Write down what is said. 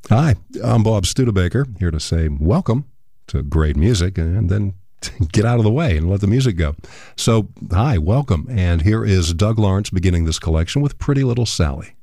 Hi, I'm Bob Studebaker, here to say welcome to great music and then get out of the way and let the music go. So, hi, welcome. And here is Doug Lawrence beginning this collection with Pretty Little Sally.